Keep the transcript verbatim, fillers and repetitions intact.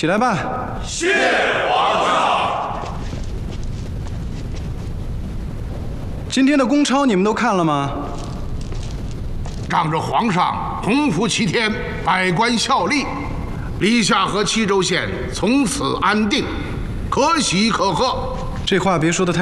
起来吧。 谢皇上。 今天的公钞你们都看了吗？ 仗着皇上洪福齐天，百官效力，历下和七州县从此安定，可喜可贺。 这话别说的太。